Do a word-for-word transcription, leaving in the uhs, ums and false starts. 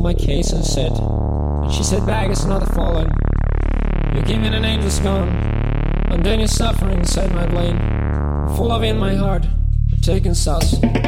my case and said, and she said, bag is not falling. You're giving an angel's gone, and then you're suffering inside my brain, full of in my heart, taking sauce.